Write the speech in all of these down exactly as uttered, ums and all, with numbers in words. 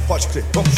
Pode crer, vamos.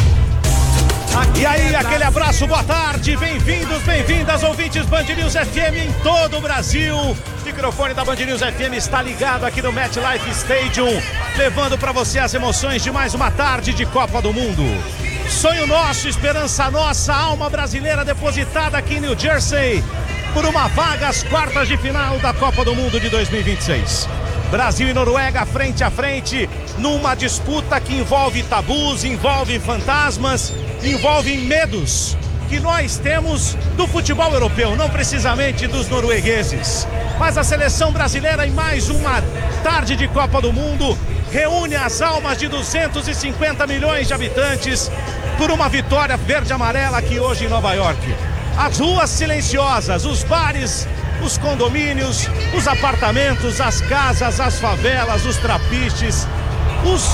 E aí, aquele abraço, boa tarde, bem-vindos, bem-vindas, ouvintes Band News F M em todo o Brasil. O microfone da Band News F M está ligado aqui no MetLife Stadium, levando para você as emoções de mais uma tarde de Copa do Mundo. Sonho nosso, esperança nossa, alma brasileira depositada aqui em New Jersey por uma vaga às quartas de final da Copa do Mundo de dois mil e vinte e seis. Brasil e Noruega frente a frente, numa disputa que envolve tabus, envolve fantasmas, envolve medos que nós temos do futebol europeu, não precisamente dos noruegueses. Mas a seleção brasileira, em mais uma tarde de Copa do Mundo, reúne as almas de duzentos e cinquenta milhões de habitantes por uma vitória verde-amarela aqui hoje em Nova York. As ruas silenciosas, os bares, os condomínios, os apartamentos, as casas, as favelas, os trapiches, os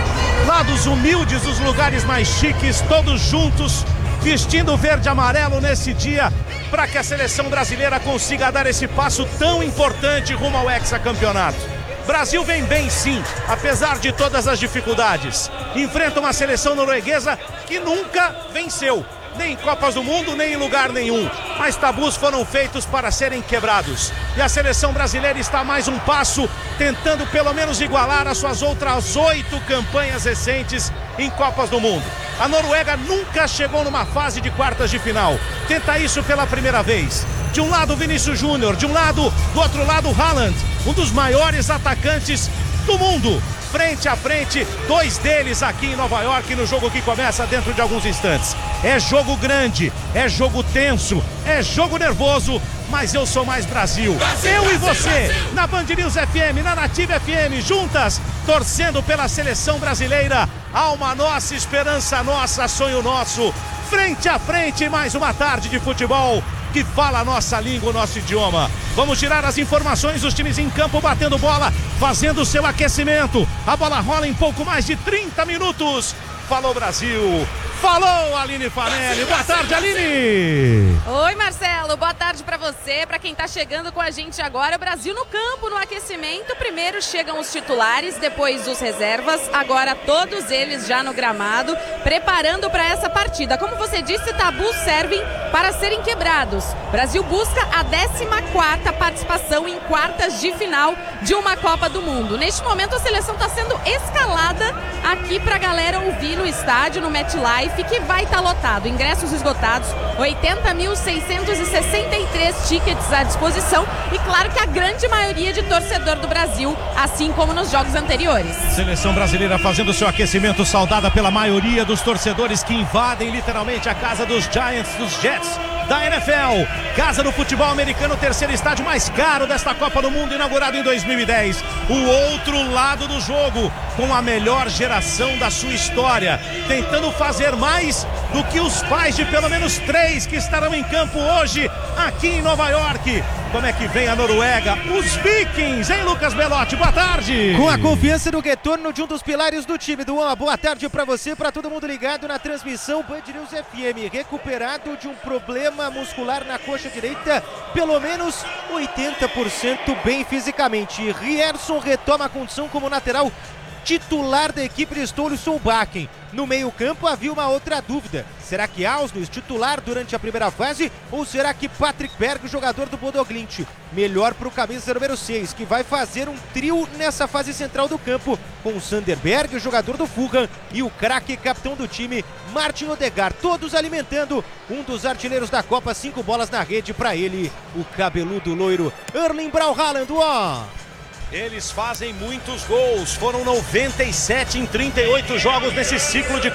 lados humildes, os lugares mais chiques, todos juntos, vestindo verde e amarelo nesse dia, para que a seleção brasileira consiga dar esse passo tão importante rumo ao hexacampeonato. Brasil vem bem sim, apesar de todas as dificuldades. Enfrenta uma seleção norueguesa que nunca venceu, nem em Copas do Mundo, nem em lugar nenhum. Mas tabus foram feitos para serem quebrados. E a seleção brasileira está a mais um passo, tentando pelo menos igualar as suas outras oito campanhas recentes em Copas do Mundo. A Noruega nunca chegou numa fase de quartas de final. Tenta isso pela primeira vez. De um lado, Vinícius Júnior. De um lado, do outro lado, Haaland. Um dos maiores atacantes do mundo. Frente a frente, dois deles aqui em Nova York, no jogo que começa dentro de alguns instantes. É jogo grande, é jogo tenso, é jogo nervoso, mas eu sou mais Brasil. Eu e você, na Band News F M, na Nativa F M, juntas, torcendo pela seleção brasileira. Alma nossa, esperança nossa, sonho nosso. Frente a frente, mais uma tarde de futebol que fala a nossa língua, o nosso idioma. Vamos tirar as informações dos times em campo, batendo bola, fazendo o seu aquecimento. A bola rola em pouco mais de trinta minutos. Falou, Brasil! Falou, Aline Fanelli! Boa tarde, Aline! Oi, Marcelo! Boa tarde pra você, pra quem tá chegando com a gente agora. O Brasil no campo, no aquecimento. Primeiro chegam os titulares, depois os reservas. Agora todos eles já no gramado, preparando para essa partida. Como você disse, tabus servem para serem quebrados. O Brasil busca a décima quarta participação em quartas de final de uma Copa do Mundo. Neste momento a seleção está sendo escalada aqui pra galera ouvir no estádio, no MetLife, que vai estar lotado. Ingressos esgotados, oitenta mil seiscentos e sessenta e três tickets à disposição e claro que a grande maioria de torcedor do Brasil, assim como nos jogos anteriores. Seleção brasileira fazendo seu aquecimento, saudada pela maioria dos torcedores que invadem literalmente a casa dos Giants, dos Jets da N F L. Casa do futebol americano, o terceiro estádio mais caro desta Copa do Mundo, inaugurado em dois mil e dez. O outro lado do jogo, com a melhor geração da sua história, tentando fazer mais do que os pais de pelo menos três que estarão em campo hoje aqui em Nova York. Como é que vem a Noruega? Os Vikings, hein, Lucas Belotti? Boa tarde! Com a confiança do retorno de um dos pilares do time do Uma boa tarde pra você, pra todo mundo ligado na transmissão Band News F M. Recuperado de um problema muscular na coxa direita, pelo menos oitenta por cento bem fisicamente. Rierson retoma a condição como lateral titular da equipe de Ståle Solbakken. No meio-campo havia uma outra dúvida. Será que Ausnes titular durante a primeira fase ou será que Patrick Berg, jogador do Bodo Glimt? Melhor para o camisa número seis, que vai fazer um trio nessa fase central do campo, com o Sander Berg, jogador do Fulham, e o craque capitão do time, Martin Odegaard, todos alimentando um dos artilheiros da Copa. Cinco bolas na rede para ele, o cabeludo loiro Erling Braut Haaland. Ó! Eles fazem muitos gols, foram noventa e sete em trinta e oito jogos nesse ciclo de